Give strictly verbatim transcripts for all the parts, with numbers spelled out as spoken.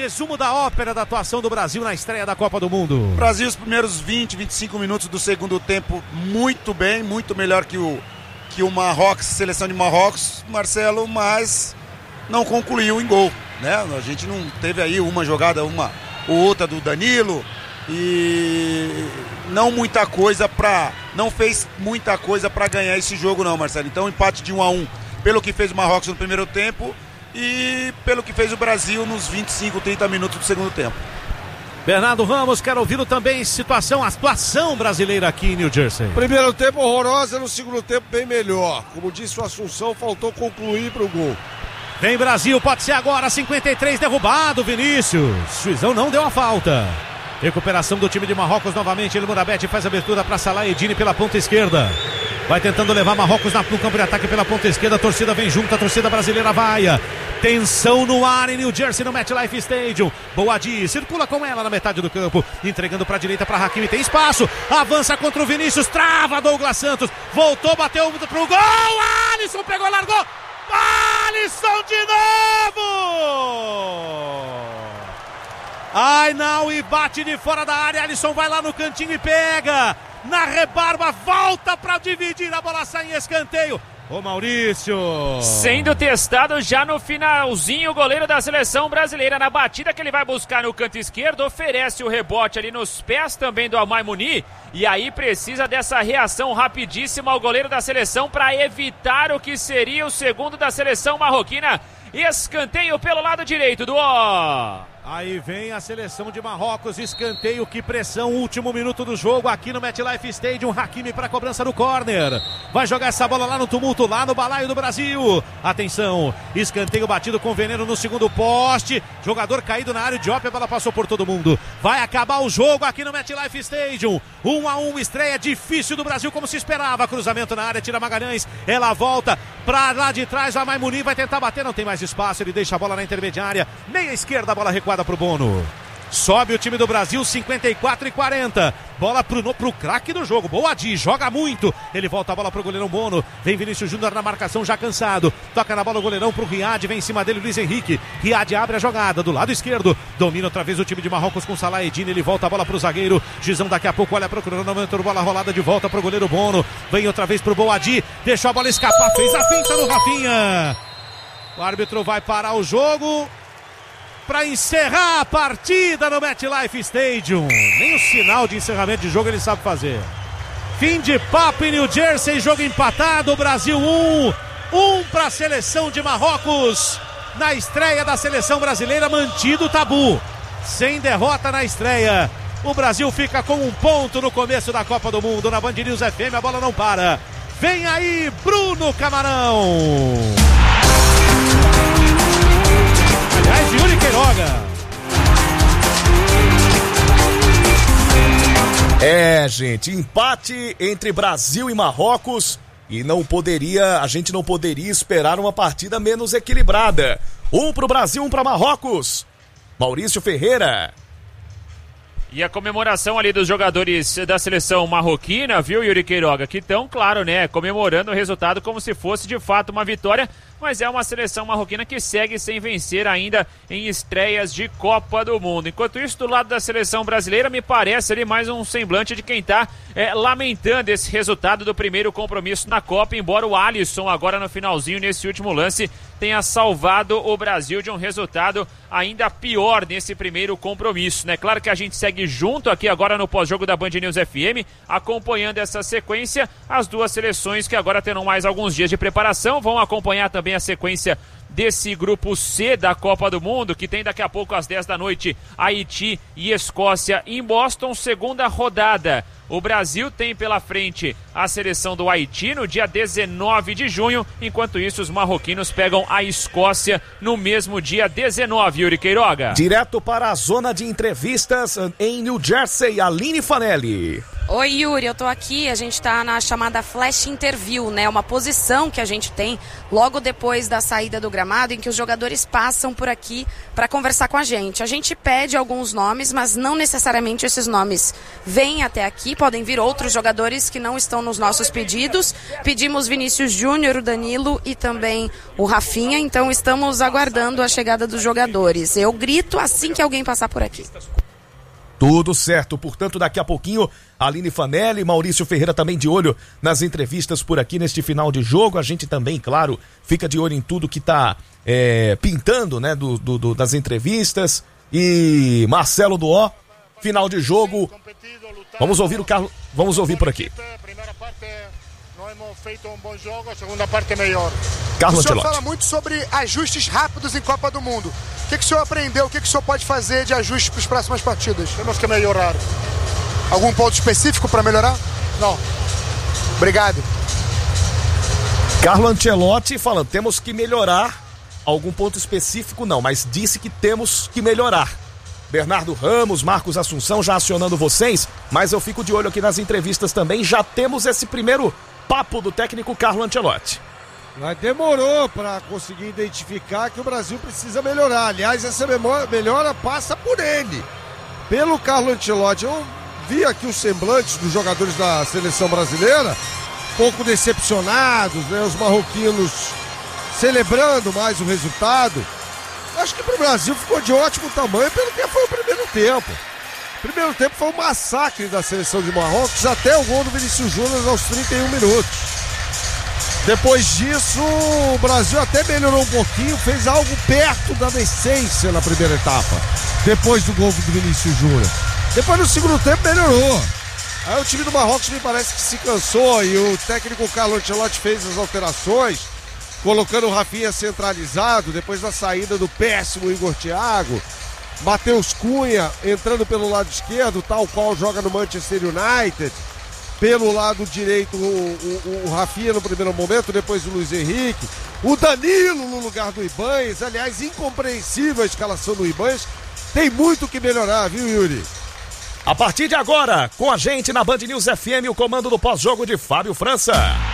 resumo da ópera da atuação do Brasil na estreia da Copa do Mundo. Brasil, os primeiros vinte, vinte e cinco minutos do segundo tempo, muito bem, muito melhor que o, que o Marrocos, seleção de Marrocos, Marcelo, mas não concluiu em gol, né? A gente não teve aí uma jogada, uma ou outra do Danilo e não muita coisa para, não fez muita coisa para ganhar esse jogo não, Marcelo. Então empate de um a um, pelo que fez o Marrocos no primeiro tempo e pelo que fez o Brasil nos vinte e cinco, trinta minutos do segundo tempo. Bernardo Ramos, quero ouvi-lo também, situação, a atuação brasileira aqui em New Jersey. Primeiro tempo horrorosa, no segundo tempo bem melhor. Como disse o Assunção, faltou concluir para o gol. Vem Brasil, pode ser agora, cinquenta e três, derrubado, Vinícius. Juizão não deu a falta. Recuperação do time de Marrocos novamente, ele Murabete faz abertura para Salah Eddine pela ponta esquerda. Vai tentando levar Marrocos no campo de ataque pela ponta esquerda. A torcida vem junto, a torcida brasileira vai. Tensão no ar em New Jersey, no MetLife Stadium. Boadi circula com ela na metade do campo, entregando para a direita para Hakimi. Tem espaço, avança contra o Vinícius, trava Douglas Santos. Voltou, bateu pro gol. Alisson pegou, largou. Alisson de novo. Ai não, e bate de fora da área. Alisson vai lá no cantinho e pega. Na rebarba, volta para dividir, a bola sai em escanteio. Ô Maurício, sendo testado já no finalzinho, o goleiro da seleção brasileira na batida que ele vai buscar no canto esquerdo, oferece o rebote ali nos pés também do Amai Muni, e aí precisa dessa reação rapidíssima ao goleiro da seleção para evitar o que seria o segundo da seleção marroquina. Escanteio pelo lado direito do ó. Aí vem a seleção de Marrocos, escanteio, que pressão, último minuto do jogo aqui no MetLife Stadium. Hakimi para a cobrança do córner, vai jogar essa bola lá no tumulto, lá no balaio do Brasil. Atenção, escanteio batido com veneno no segundo poste, jogador caído na área, de Diop, a bola passou por todo mundo. Vai acabar o jogo aqui no MetLife Stadium, um a um, estreia difícil do Brasil como se esperava. Cruzamento na área, tira Magalhães, ela volta para lá de trás, o Amai Muni vai tentar bater, não tem mais espaço, ele deixa a bola na intermediária, meia esquerda, a bola recuada pro Bono. Sobe o time do Brasil, cinquenta e quatro e quarenta. Bola pro, pro craque do jogo, Boadi, joga muito. Ele volta a bola pro goleirão Bono. Vem Vinícius Júnior na marcação, já cansado. Toca na bola o goleirão pro Riad, vem em cima dele Luiz Henrique. Riad abre a jogada do lado esquerdo. Domina outra vez o time de Marrocos com Salah Eddine. Ele volta a bola pro zagueiro. Gizão daqui a pouco olha pro cronômetro, bola rolada de volta pro goleiro Bono. Vem outra vez pro Boadi, deixou a bola escapar, fez a finta no Rafinha. O árbitro vai parar o jogo para encerrar a partida no MetLife Stadium. Nem o sinal de encerramento de jogo ele sabe fazer. Fim de papo em New Jersey, jogo empatado, Brasil um, um para a seleção de Marrocos. Na estreia da seleção brasileira, mantido o tabu, sem derrota na estreia. O Brasil fica com um ponto no começo da Copa do Mundo. Na Band News F M, a bola não para. Vem aí Bruno Camarão. Aliás, Yuri Queiroga. É, gente, empate entre Brasil e Marrocos, e não poderia, a gente não poderia esperar uma partida menos equilibrada. Um pro Brasil, um para Marrocos. Maurício Ferreira. E a comemoração ali dos jogadores da seleção marroquina, viu, Yuri Queiroga, que estão, claro, né, comemorando o resultado como se fosse de fato uma vitória, mas é uma seleção marroquina que segue sem vencer ainda em estreias de Copa do Mundo. Enquanto isso, do lado da seleção brasileira, me parece ali mais um semblante de quem está é, lamentando esse resultado do primeiro compromisso na Copa, embora o Alisson, agora no finalzinho, nesse último lance, tenha salvado o Brasil de um resultado ainda pior nesse primeiro compromisso, né? Claro que a gente segue junto aqui agora no pós-jogo da Band News F M, acompanhando essa sequência. As duas seleções que agora terão mais alguns dias de preparação, vão acompanhar também a sequência desse grupo C da Copa do Mundo, que tem daqui a pouco às dez da noite Haiti e Escócia em Boston, segunda rodada. O Brasil tem pela frente a seleção do Haiti no dia dezenove de junho, enquanto isso os marroquinos pegam a Escócia no mesmo dia dezenove, Yuri Queiroga. Direto para a zona de entrevistas em New Jersey, Aline Fanelli. Oi, Yuri, eu tô aqui, a gente tá na chamada Flash Interview, né? Uma posição que a gente tem logo depois da saída do gramado, em que os jogadores passam por aqui para conversar com a gente. A gente pede alguns nomes, mas não necessariamente esses nomes vêm até aqui, podem vir outros jogadores que não estão nos nossos pedidos. Pedimos Vinícius Júnior, o Danilo e também o Rafinha, então estamos aguardando a chegada dos jogadores. Eu grito assim que alguém passar por aqui. Tudo certo, portanto daqui a pouquinho Aline Fanelli, Maurício Ferreira também de olho nas entrevistas por aqui neste final de jogo. A gente também, claro, fica de olho em tudo que tá é, pintando, né, do, do, do, das entrevistas. E Marcelo Duó, final de jogo. Vamos ouvir o Carlos, vamos ouvir por aqui. Primeira parte não hemos feito um bom jogo, a segunda parte melhor. Carlos O senhor Ancelotti fala muito sobre ajustes rápidos em Copa do Mundo. O que, que o senhor aprendeu? O que, que o senhor pode fazer de ajustes para as próximas partidas? Temos que melhorar. Algum ponto específico para melhorar? Não. Obrigado. Carlo Ancelotti falando, temos que melhorar. Algum ponto específico não, mas disse que temos que melhorar. Bernardo Ramos, Marcos Assunção já acionando vocês, mas eu fico de olho aqui nas entrevistas também. Já temos esse primeiro papo do técnico Carlo Ancelotti. Mas demorou para conseguir identificar que o Brasil precisa melhorar. Aliás, essa melhora passa por ele, pelo Carlo Ancelotti. Eu vi aqui os semblantes dos jogadores da seleção brasileira, um pouco decepcionados, né? Os marroquinos celebrando mais o resultado. Acho que para o Brasil ficou de ótimo tamanho pelo que foi o primeiro tempo. O primeiro tempo foi um massacre da seleção de Marrocos até o gol do Vinícius Júnior aos trinta e um minutos. Depois disso, o Brasil até melhorou um pouquinho, fez algo perto da decência na primeira etapa, depois do gol do Vinícius Júnior. Depois no segundo tempo melhorou. Aí o time do Marrocos me parece que se cansou e o técnico Carlo Ancelotti fez as alterações, colocando o Rafinha centralizado, depois da saída do péssimo Igor Thiago. Matheus Cunha entrando pelo lado esquerdo, tal qual joga no Manchester United. Pelo lado direito, o, o, o Rafinha no primeiro momento, depois o Luiz Henrique. O Danilo no lugar do Ibanez. Aliás, incompreensível a escalação do Ibanez. Tem muito que melhorar, viu, Yuri? A partir de agora, com a gente na Band News F M, o comando do pós-jogo de Fábio França.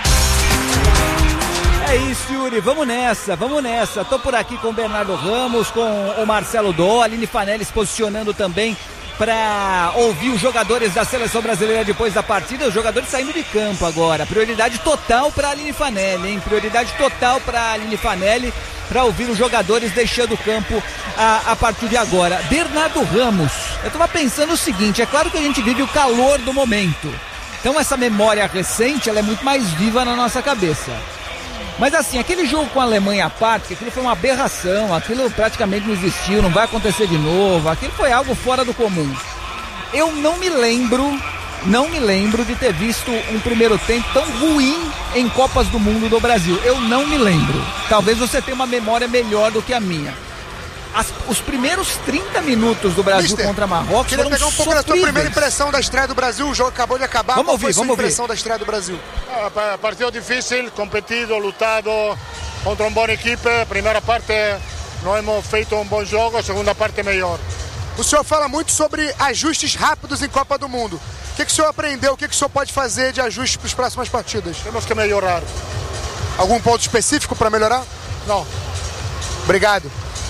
É isso, Yuri, vamos nessa, vamos nessa. Tô por aqui com o Bernardo Ramos, com o Marcelo Dó, a Aline Fanelli se posicionando também para ouvir os jogadores da seleção brasileira depois da partida, os jogadores saindo de campo agora. Prioridade total para a Aline Fanelli, hein? Prioridade total para a Aline Fanelli para ouvir os jogadores deixando o campo a, a partir de agora. Bernardo Ramos, eu estava pensando o seguinte, é claro que a gente vive o calor do momento, então essa memória recente ela é muito mais viva na nossa cabeça. Mas assim, aquele jogo com a Alemanha à parte, aquilo foi uma aberração, aquilo praticamente não existiu, não vai acontecer de novo, aquilo foi algo fora do comum. Eu não me lembro, não me lembro de ter visto um primeiro tempo tão ruim em Copas do Mundo do Brasil. Eu não me lembro. Talvez você tenha uma memória melhor do que a minha. As, os primeiros trinta minutos do Brasil Mister, contra Marrocos queria foram pegar um pouco da tua primeira impressão da estreia do Brasil. O jogo acabou de acabar. Vamos Qual ouvir, foi a sua vamos impressão ouvir. da estreia do Brasil? Ah, partido difícil, competido, lutado contra uma boa equipe. Primeira parte não hemos feito um bom jogo, a segunda parte melhor. O senhor fala muito sobre ajustes rápidos em Copa do Mundo. O que, que o senhor aprendeu? O que, que o senhor pode fazer de ajustes para as próximas partidas? Temos que melhorar. Algum ponto específico para melhorar? Não. Obrigado.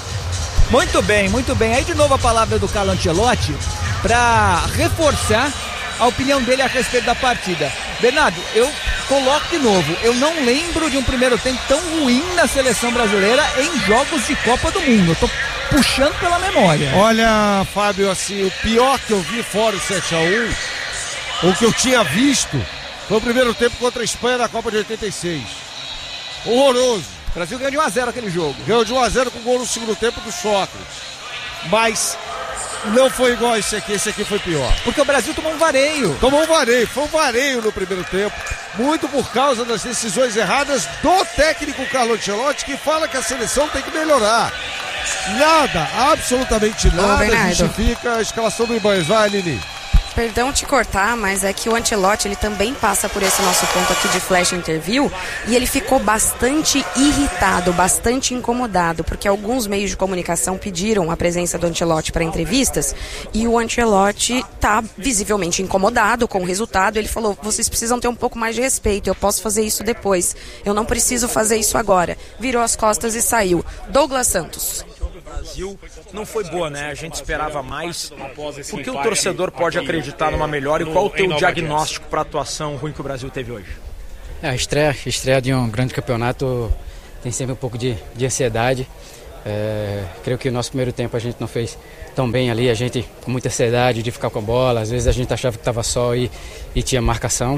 Muito bem, muito bem. Aí de novo a palavra do Carlo Ancelotti para reforçar a opinião dele a respeito da partida. Bernardo, eu coloco de novo, eu não lembro de um primeiro tempo tão ruim na seleção brasileira em jogos de Copa do Mundo. Eu tô puxando pela memória. Olha, Fábio, assim, o pior que eu vi fora o sete a um, o que eu tinha visto, foi o primeiro tempo contra a Espanha na Copa de oitenta e seis. Horroroso. O Brasil ganhou de um a zero aquele jogo. Ganhou de um a zero com gol no segundo tempo do Sócrates. Mas não foi igual esse aqui, esse aqui foi pior. Porque o Brasil tomou um vareio. Tomou um vareio, foi um vareio no primeiro tempo. Muito por causa das decisões erradas do técnico Carlo Ancelotti, que fala que a seleção tem que melhorar. Nada, absolutamente nada justifica a escalação do Ibanez. Vai, Aline. Perdão te cortar, mas é que o Ancelotti, ele também passa por esse nosso ponto aqui de flash interview e ele ficou bastante irritado, bastante incomodado, porque alguns meios de comunicação pediram a presença do Ancelotti para entrevistas e o Ancelotti está visivelmente incomodado com o resultado. Ele falou, vocês precisam ter um pouco mais de respeito, eu posso fazer isso depois, eu não preciso fazer isso agora. Virou as costas e saiu. Douglas Santos. Brasil não foi boa, né? A gente esperava mais. Por que o torcedor pode acreditar numa melhor e qual o teu diagnóstico para a atuação ruim que o Brasil teve hoje? É, a estreia, estreia de um grande campeonato tem sempre um pouco de, de ansiedade. É, creio que o nosso primeiro tempo a gente não fez tão bem ali, a gente com muita ansiedade de ficar com a bola, às vezes a gente achava que estava só e, e tinha marcação.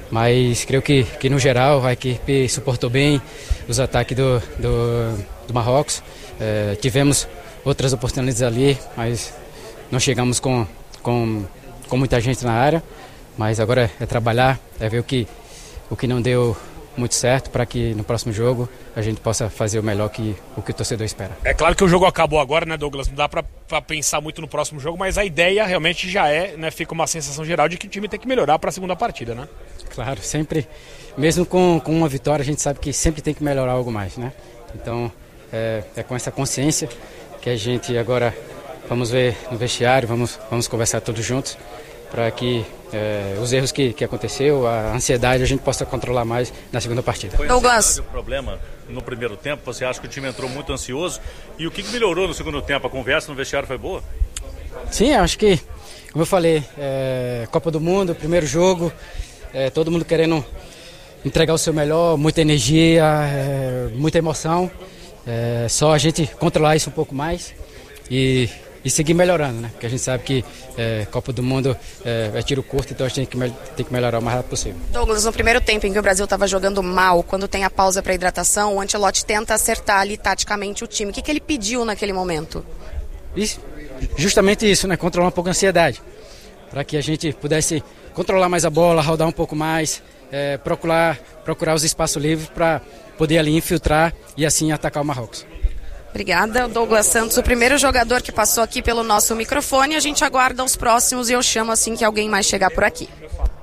Mas creio que, que no geral a equipe suportou bem os ataques do, do, do Marrocos. É, tivemos outras oportunidades ali, mas não chegamos com, com, com muita gente na área. Mas agora é trabalhar, é ver o que, o que não deu muito certo para que no próximo jogo a gente possa fazer o melhor que o que o torcedor espera. É claro que o jogo acabou agora, né, Douglas? Não dá para pensar muito no próximo jogo, mas a ideia realmente já é, né, fica uma sensação geral de que o time tem que melhorar para a segunda partida, né? Claro, sempre, mesmo com, com uma vitória, a gente sabe que sempre tem que melhorar algo mais, né? Então, é, é com essa consciência que a gente agora vamos ver no vestiário, vamos, vamos conversar todos juntos para que é, os erros que, que aconteceu, a ansiedade, a gente possa controlar mais na segunda partida. Foi Douglas. O problema no primeiro tempo, você acha que o time entrou muito ansioso? E o que melhorou no segundo tempo? A conversa no vestiário foi boa? Sim, acho que, como eu falei, é, Copa do Mundo, primeiro jogo, é, todo mundo querendo entregar o seu melhor, muita energia, é, muita emoção. É, só a gente controlar isso um pouco mais e, e seguir melhorando, né? Porque a gente sabe que é, Copa do Mundo é, é tiro curto, então a gente tem que, tem que melhorar o mais rápido possível. Douglas, no primeiro tempo em que o Brasil estava jogando mal, quando tem a pausa para hidratação, o Ancelotti tenta acertar ali taticamente o time. O que, que ele pediu naquele momento? Isso, justamente isso, né? Controlar um pouco a ansiedade, para que a gente pudesse controlar mais a bola, rodar um pouco mais, é, procurar, procurar os espaços livres para poder ali infiltrar e assim atacar o Marrocos. Obrigada, Douglas Santos, o primeiro jogador que passou aqui pelo nosso microfone. A gente aguarda os próximos e eu chamo assim que alguém mais chegar por aqui.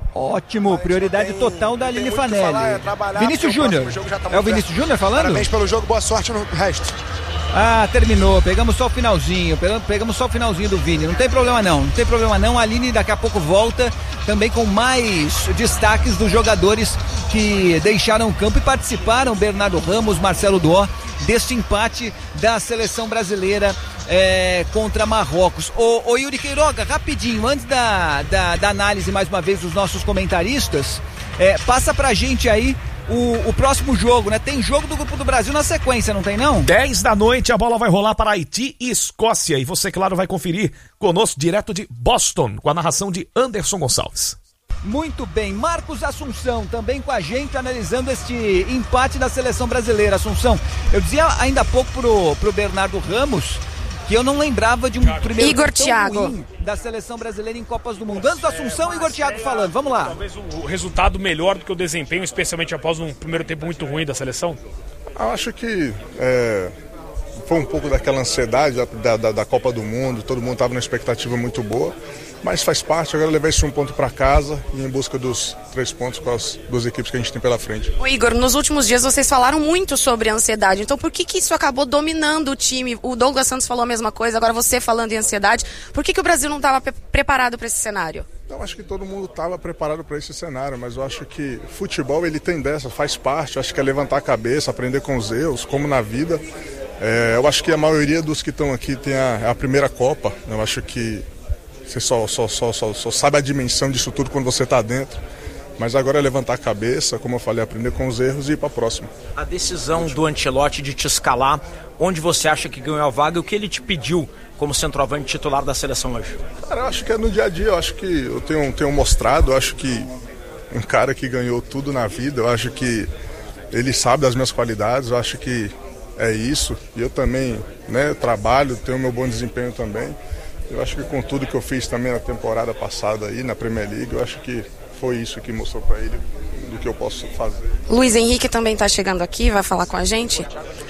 Ótimo, prioridade total da Aline Fanelli. É Vinícius Júnior, tá é o Vinícius Júnior falando? Parabéns pelo jogo, boa sorte no resto. Ah, terminou, pegamos só o finalzinho, pegamos só o finalzinho do Vini, não tem problema não, não tem problema não, a Aline daqui a pouco volta também com mais destaques dos jogadores que deixaram o campo e participaram, Bernardo Ramos, Marcelo Dó, deste empate da seleção brasileira é, contra Marrocos. Ô, ô Yuri Queiroga, rapidinho, antes da, da, da análise mais uma vez dos nossos comentaristas, é, passa pra gente aí O, o próximo jogo, né? Tem jogo do Grupo do Brasil na sequência, não tem não? dez da noite a bola vai rolar para Haiti e Escócia e você, claro, vai conferir conosco direto de Boston, com a narração de Anderson Gonçalves. Muito bem, Marcos Assunção também com a gente analisando este empate da seleção brasileira. Assunção, eu dizia ainda há pouco pro, pro Bernardo Ramos que eu não lembrava de um Thiago. primeiro Igor Thiago da seleção brasileira em Copas do Mundo. Antes do Assunção, é, Igor Thiago falando, vamos lá. Talvez o resultado melhor do que o desempenho, especialmente após um primeiro tempo muito ruim da seleção? Eu acho que é, foi um pouco daquela ansiedade da, da, da Copa do Mundo, todo mundo estava numa expectativa muito boa, mas faz parte, agora levar esse um ponto para casa e em busca dos três pontos com as duas equipes que a gente tem pela frente. Ô Igor, nos últimos dias vocês falaram muito sobre a ansiedade, então por que que isso acabou dominando o time? O Douglas Santos falou a mesma coisa, agora você falando em ansiedade, por que que o Brasil não estava pre- preparado para esse cenário? Eu acho que todo mundo estava preparado para esse cenário, mas eu acho que futebol ele tem dessa, faz parte, eu acho que é levantar a cabeça, aprender com os erros, como na vida. É, eu acho que a maioria dos que estão aqui tem a, a primeira Copa, eu acho que você só, só, só, só, só sabe a dimensão disso tudo quando você está dentro. Mas agora é levantar a cabeça, como eu falei, aprender com os erros e ir para a próxima. A decisão do Ancelotti de te escalar, onde você acha que ganhou a vaga e o que ele te pediu como centroavante titular da seleção hoje? Cara, eu acho que é no dia a dia, eu acho que eu tenho, tenho mostrado, eu acho que um cara que ganhou tudo na vida, eu acho que ele sabe das minhas qualidades, eu acho que é isso. E eu também, né, trabalho, tenho meu bom desempenho também. Eu acho que com tudo que eu fiz também na temporada passada aí, na Premier League, eu acho que foi isso que mostrou para ele do que eu posso fazer. Luiz Henrique também está chegando aqui, vai falar com a gente.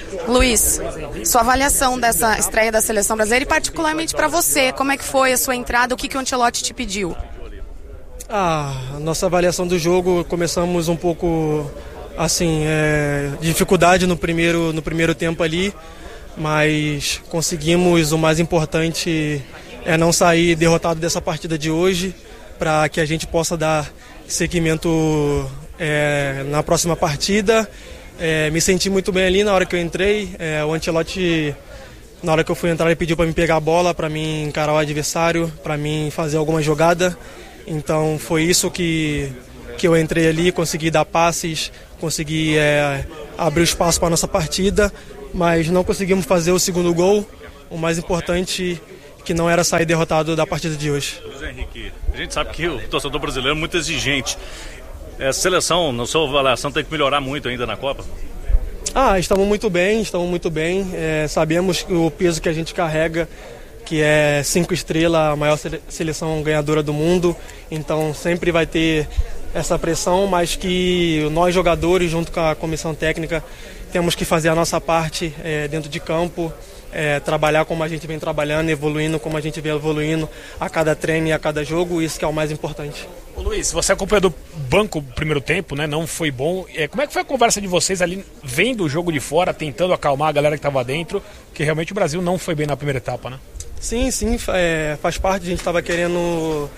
Luiz, sua avaliação dessa estreia da seleção brasileira e particularmente para você, como é que foi a sua entrada, o que, que o Ancelotti te pediu? Ah, a nossa avaliação do jogo, começamos um pouco assim, é, dificuldade no primeiro, no primeiro tempo ali, mas conseguimos, o mais importante é não sair derrotado dessa partida de hoje, para que a gente possa dar seguimento é, na próxima partida. É, me senti muito bem ali na hora que eu entrei, é, o Ancelotti, na hora que eu fui entrar, ele pediu para mim pegar a bola, para mim encarar o adversário, para mim fazer alguma jogada. Então foi isso que, que eu entrei ali, consegui dar passes, consegui é, abrir o espaço para a nossa partida, mas não conseguimos fazer o segundo gol. O mais importante que não era sair derrotado da partida de hoje. Luiz Henrique, a gente sabe que o torcedor brasileiro é muito exigente. A seleção, na sua avaliação, tem que melhorar muito ainda na Copa? Ah, estamos muito bem, estamos muito bem. É, sabemos que o peso que a gente carrega, que é cinco estrelas, a maior seleção ganhadora do mundo, então sempre vai ter essa pressão, mas que nós jogadores, junto com a comissão técnica, temos que fazer a nossa parte é, dentro de campo, é, trabalhar como a gente vem trabalhando, evoluindo como a gente vem evoluindo a cada treino e a cada jogo, isso que é o mais importante. Ô Luiz, você acompanhou do banco o primeiro tempo, né? Não foi bom. É, como é que foi a conversa de vocês ali, vendo o jogo de fora, tentando acalmar a galera que estava dentro, que realmente o Brasil não foi bem na primeira etapa, né? Sim, sim, é, faz parte, a gente estava querendo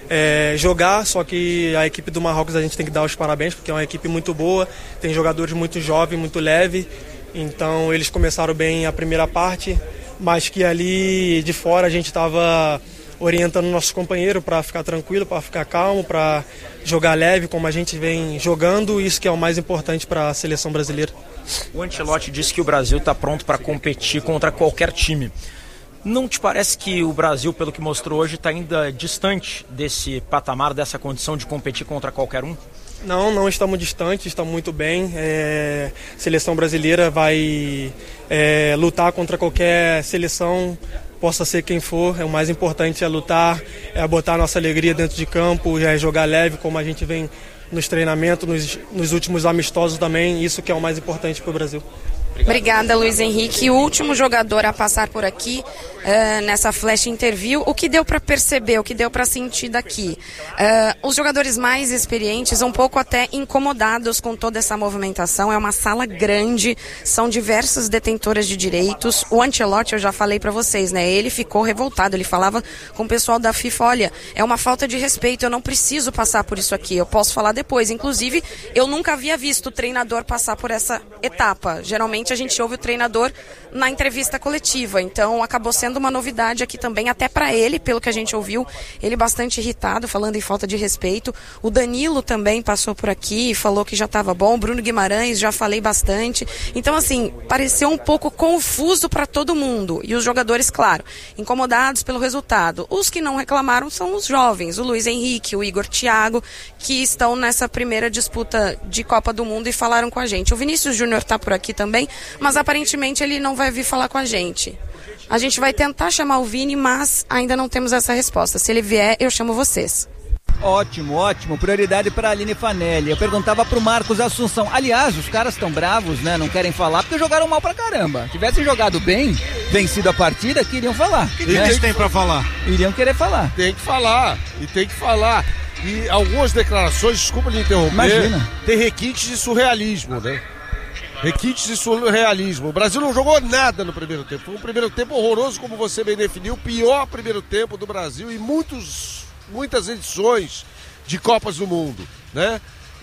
é, jogar, só que a equipe do Marrocos a gente tem que dar os parabéns, porque é uma equipe muito boa, tem jogadores muito jovens, muito leves, então eles começaram bem a primeira parte, mas que ali de fora a gente estava orientando nossos companheiros para ficar tranquilo, para ficar calmo, para jogar leve como a gente vem jogando, isso que é o mais importante para a seleção brasileira. O Ancelotti disse que o Brasil está pronto para competir contra qualquer time. Não te parece que o Brasil, pelo que mostrou hoje, está ainda distante desse patamar, dessa condição de competir contra qualquer um? Não, não estamos distantes, estamos muito bem. É, a seleção brasileira vai é, lutar contra qualquer seleção, possa ser quem for. É, o mais importante é lutar, é botar a nossa alegria dentro de campo, é jogar leve, como a gente vem nos treinamentos, nos, nos últimos amistosos também. Isso que é o mais importante para o Brasil. Obrigada, Luiz Henrique. O último jogador a passar por aqui uh, nessa flash interview, o que deu para perceber, o que deu para sentir daqui? Uh, os jogadores mais experientes, um pouco até incomodados com toda essa movimentação. É uma sala grande, são diversas detentoras de direitos. O Ancelotti, eu já falei para vocês, né? Ele ficou revoltado, ele falava com o pessoal da FIFA, olha, é uma falta de respeito, eu não preciso passar por isso aqui, eu posso falar depois. Inclusive, eu nunca havia visto o treinador passar por essa etapa. Geralmente a gente ouve o treinador na entrevista coletiva, então acabou sendo uma novidade aqui também, até para ele, pelo que a gente ouviu, ele bastante irritado, falando em falta de respeito. O Danilo também passou por aqui e falou que já estava bom, Bruno Guimarães, já falei bastante, então assim, pareceu um pouco confuso para todo mundo, e os jogadores, claro, incomodados pelo resultado. Os que não reclamaram são os jovens, o Luiz Henrique, o Igor Thiago, que estão nessa primeira disputa de Copa do Mundo e falaram com a gente. O Vinícius Júnior está por aqui também, mas aparentemente ele não vai vir falar com a gente. A gente vai tentar chamar o Vini, mas ainda não temos essa resposta. Se ele vier, eu chamo vocês. Ótimo, ótimo. Prioridade para a Aline Fanelli. Eu perguntava pro Marcos Assunção. Aliás, os caras estão bravos, né? Não querem falar porque jogaram mal pra caramba. Tivessem jogado bem, vencido a partida, queriam falar. O que né? eles têm pra falar? Iriam querer falar. Tem que falar. E tem que falar. E algumas declarações, desculpa lhe interromper, Imagina. Tem requintes de surrealismo, né? Requintes de surrealismo. O Brasil não jogou nada no primeiro tempo. Foi um primeiro tempo horroroso, como você bem definiu. Pior primeiro tempo do Brasil em muitos, muitas edições de Copas do Mundo, né?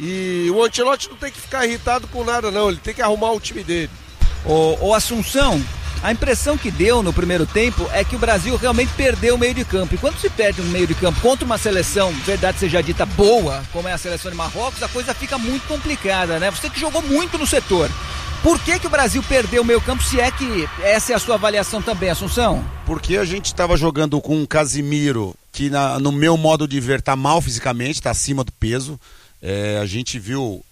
E o Ancelotti não tem que ficar irritado com nada, não. Ele tem que arrumar o time dele. Ô, ô Assunção, a impressão que deu no primeiro tempo é que o Brasil realmente perdeu o meio de campo. E quando se perde no meio de campo contra uma seleção, verdade seja dita, boa, como é a seleção de Marrocos, a coisa fica muito complicada, né? Você que jogou muito no setor. Por que que o Brasil perdeu o meio campo, se é que essa é a sua avaliação também, Assunção? Porque a gente estava jogando com um Casimiro que, na, no meu modo de ver, está mal fisicamente, está acima do peso. É, a gente viu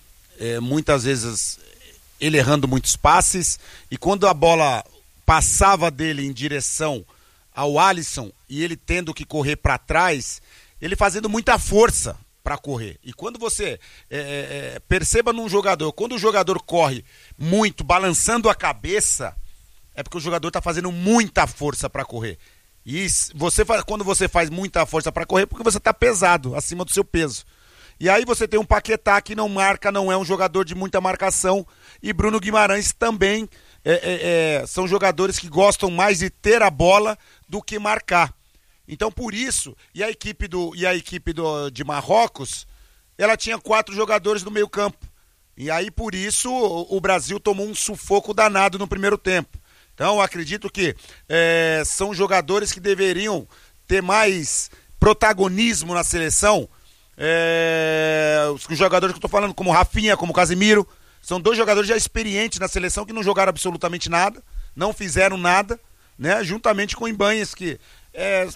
é, muitas vezes ele errando muitos passes, e quando a bola passava dele em direção ao Alisson e ele tendo que correr para trás, ele fazendo muita força para correr. E quando você é, é, perceba num jogador, quando o jogador corre muito, balançando a cabeça, é porque o jogador está fazendo muita força para correr. E você, quando você faz muita força para correr, porque você está pesado, acima do seu peso. E aí você tem um Paquetá que não marca, não é um jogador de muita marcação. E Bruno Guimarães também é, é, é, são jogadores que gostam mais de ter a bola do que marcar. Então por isso, e a equipe, do, e a equipe do, de Marrocos, ela tinha quatro jogadores no meio campo. E aí por isso o, o Brasil tomou um sufoco danado no primeiro tempo. Então eu acredito que é, são jogadores que deveriam ter mais protagonismo na seleção. É, os jogadores que eu estou falando, como Rafinha, como Casemiro, são dois jogadores já experientes na seleção que não jogaram absolutamente nada, não fizeram nada, né? Juntamente com o Ibanez, que é,